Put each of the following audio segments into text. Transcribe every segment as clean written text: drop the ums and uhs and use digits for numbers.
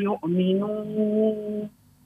يؤمنون.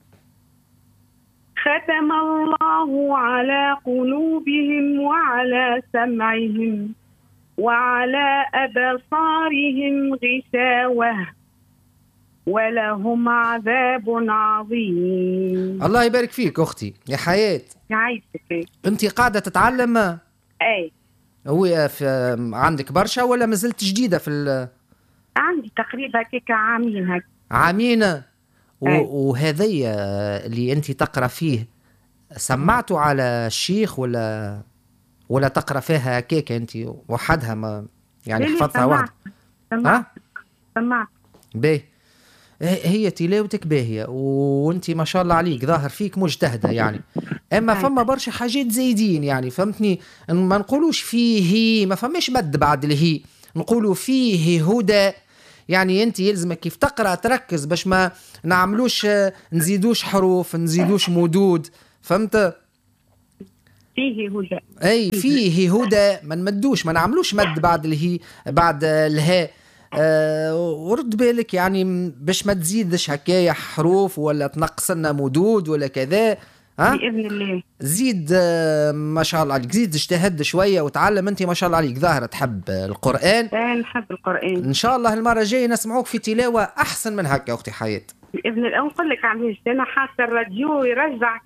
ختم الله على قلوبهم وعلى سمعهم وعلى أبصارهم غشاوة ولهم عذاب عظيم. الله يبارك فيك أختي يا حياة. يعيشك. أنت قاعدة تتعلم؟ أي. هو عندك برشا ولا مازلت جديدة في عندي تقريبا هكاك عامين هكا. عامين. وهذي اللي أنت تقرأ فيه سمعته على الشيخ ولا تقرأ فيها هكاك أنت وحدها ما يعني حفظتها واحدة؟ سمعت. باهي. هي تلاوتك باهية وانت ما شاء الله عليك ظاهر فيك مجتهدة يعني. اما فما برشا حاجات زايدين يعني فهمتني. ما نقولوش فيه ما فماش مد بعد الهي نقولوا فيه هدى. يعني انت يلزمك كيف تقرأ تركز باش ما نعملوش نزيدوش حروف نزيدوش مدود. فهمت؟ فيه هدى. اي فيه هدى ما نمدوش ما نعملوش مد بعد الهي بعد الهاء. ورد بالك يعني باش ما تزيدش هكايا حروف ولا تنقص لنا مدود ولا كذا. بإذن الله. زيد ما شاء الله عليك زيد اجتهد شوية وتعلم. انت ما شاء الله عليك ظاهرة تحب القرآن. نحب القرآن. ان شاء الله المرة الجاية نسمعوك في تلاوة احسن من هكا اختي حياة بإذن الله. نقول لك علاش انا حاسة الراديو يرجع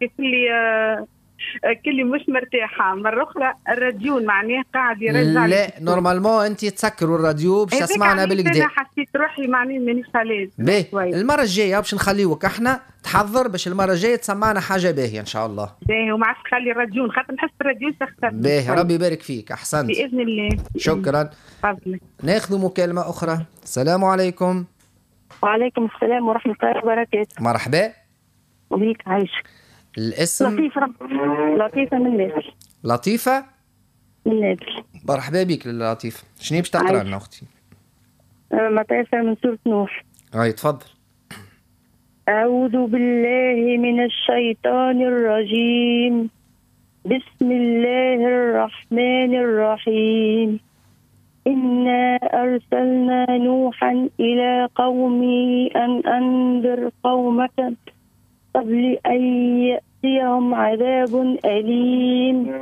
كل مش مرتاحة مرة أخرى. الراديو معناه قاعد يرجع. لا نورمالمون أنت تسكروا الراديو باش تسمعنا بالكدا. أنا حسيت روحي معناه مانيش عليه. المرة الجاية باش نخليوك احنا تحضر باش المرة الجاية تسمعنا حاجة باهية إن شاء الله. باهي وما عادش تخلي الراديو خاطر نحس الراديو سخت. باهي ربي يبارك فيك أحسنت بإذن الله. شكرا. ناخذ مكالمة أخرى. السلام عليكم. وعليكم السلام ورحمة الله وبركاته. مرحبا. وبيك عايشك. الاسم؟ لطيفة من نادر. لطيفة من نادر. مرحبا بك لطيفة. شنو باش تقرا لنا اختي؟ متيسر من سورة نوح. تفضل. أعوذ بالله من الشيطان الرجيم. بسم الله الرحمن الرحيم. إنا أرسلنا نوحا إلى قومه أن أنذر قومك قبل أن يأتيهم عذاب أليم.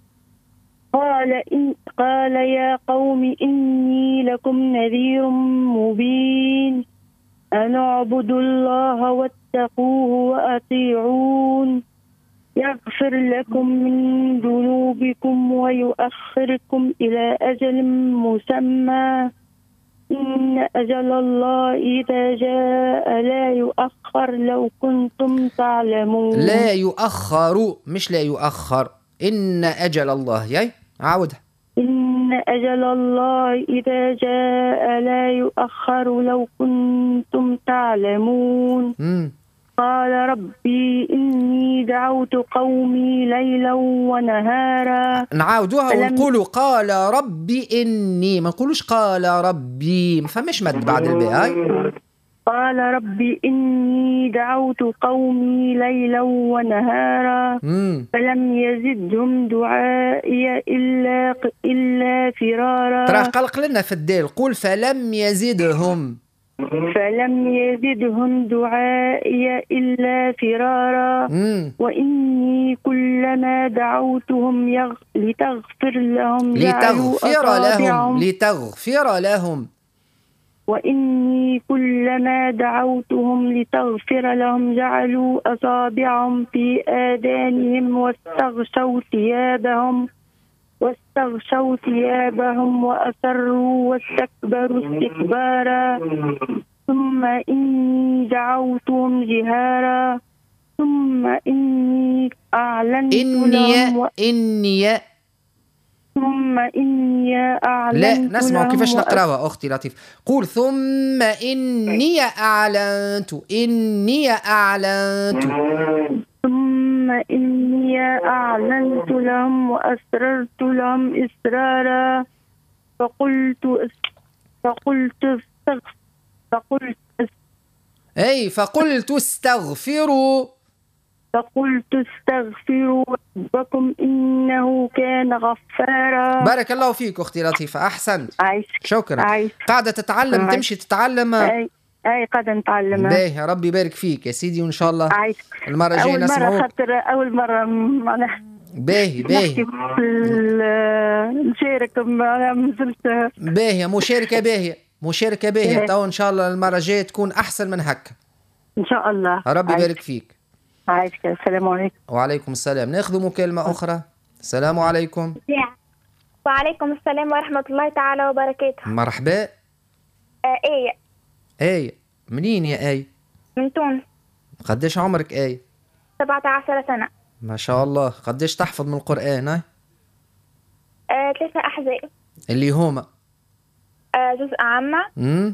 قال يا قوم إني لكم نذير مبين أن اعبدوا الله واتقوه وأطيعون يغفر لكم من ذنوبكم ويؤخركم إلى أجل مسمى إن أجل الله إذا جاء لا يؤخر لو كنتم تعلمون. لا يؤخر مش لا يؤخر. إن أجل الله عاودها. إن أجل الله إذا جاء لا يؤخر لو كنتم تعلمون. قال ربي إني دعوت قومي ليلا ونهارا. نعاودوها ونقولوا قال ربي إني ما نقولوش قال ربي ما فماش مد بعد الباء. قال ربي إني دعوت قومي ليلا ونهارا فلم يزدهم دعائي إلا فرارا. ترى قلق لنا في الدال. قول فلم يزدهم دعائي إلا فرارا. وإني كلما دعوتهم لتغفر لهم وإني كلما دعوتهم لتغفر لهم جعلوا أصابعهم في آذانهم واستغشوا ثيابهم وأسروا واستكبروا استكبارا. ثم إني دعوتهم جهارا ثم إني أعلنت لهم ثم إني أعلنت. لا نسمع كيفاش نقراها أختي لطيف. قول ثم إني أعلنت. ثم إني أعلنت لهم وأسررت لهم إسرارا فقلت استغفروا ربكم إنه كان غفارا. بارك الله فيك أختي لطيفة أحسنت. شكرا. قاعدة تتعلم تمشي تتعلم. أي قاعدة نتعلم. باهي، ربي يبارك فيك يا سيدي، وإن شاء الله عايشك. المرة الجاية نسمعوك. أول مرة خاطر أول مرة معناها باهي نحكي نشارك معناها مازلت. باهية، مشاركة باهية، مشاركة باهية. تو إن شاء الله المرة الجاية تكون أحسن من هكا إن شاء الله. ربي يبارك فيك. عايشك. السلام عليكم. وعليكم السلام. ناخذ مكالمة أخرى. السلام عليكم. وعليكم السلام ورحمة الله تعالى وبركاته. مرحبا. آية. آية، منين يا آية؟ من تونس. قديش عمرك آية؟ 17 سنة. ما شاء الله. قديش تحفظ من القرآن؟ 3 أحزاب اللي هما جزء عامة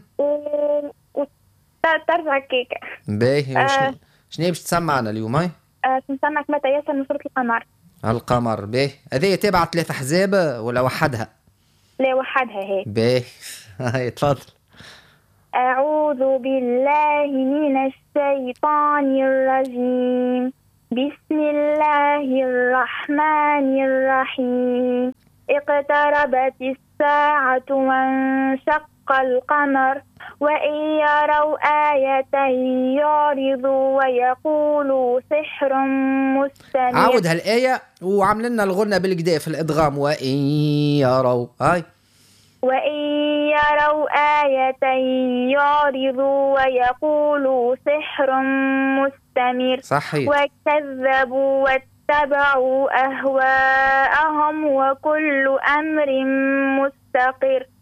وترجع كيكة. باهي. شنو باش تسمعنا اليوم؟ نسمعك متى ياسر من سورة القمر. القمر. باهي، هذه تابعة 3 أحزاب ولا وحدها؟ لا وحدها هيك. باهي. هاي تفضل. أعوذ بالله من الشيطان الرجيم. بسم الله الرحمن الرحيم. اقتربت الساعة وانشق القمر وإن يروا آية يعرضوا ويقولوا سحر مستمر. عاود هالآية وعمل لنا الغنى بالكدا في الإدغام. وإن يروا. هاي. وإن يروا آية يعرضوا ويقولوا سحر مستمر. صحيح. وكذبوا واتبعوا أهواءهم وكل أمر مستقر.